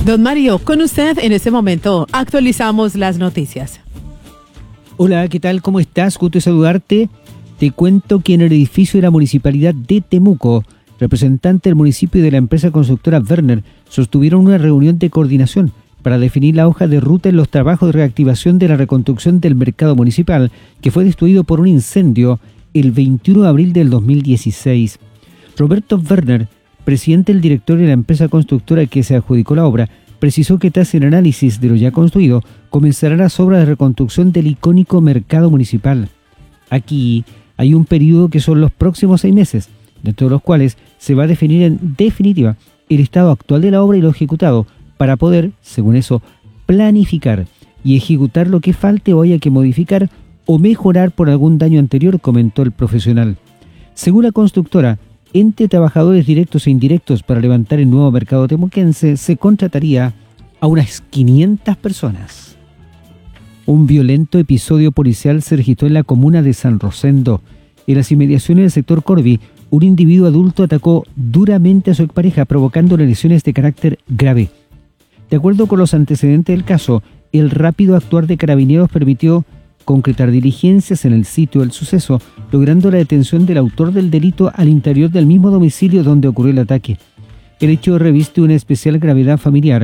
Don Mario, con usted en este momento actualizamos las noticias. Hola, ¿qué tal? ¿Cómo estás? Gusto de saludarte. Te cuento que en el edificio de la Municipalidad de Temuco, representantes del municipio y de la empresa constructora Werner sostuvieron una reunión de coordinación para definir la hoja de ruta en los trabajos de reactivación de la reconstrucción del mercado municipal, que fue destruido por un incendio el 21 de abril del 2016. Roberto Werner, presidente del directorio de la empresa constructora que se adjudicó la obra, precisó que tras el análisis de lo ya construido, comenzarán las obras de reconstrucción del icónico mercado municipal. Aquí hay un periodo que son los próximos 6 meses, dentro de los cuales se va a definir en definitiva el estado actual de la obra y lo ejecutado, para poder, según eso, planificar y ejecutar lo que falte o haya que modificar o mejorar por algún daño anterior, comentó el profesional. Según la constructora, entre trabajadores directos e indirectos para levantar el nuevo mercado temuquense se contrataría a unas 500 personas. Un violento episodio policial se registró en la comuna de San Rosendo. En las inmediaciones del sector Corvi, un individuo adulto atacó duramente a su expareja, provocándole lesiones de carácter grave. De acuerdo con los antecedentes del caso, el rápido actuar de carabineros permitió concretar diligencias en el sitio del suceso, logrando la detención del autor del delito al interior del mismo domicilio donde ocurrió el ataque. El hecho reviste una especial gravedad familiar,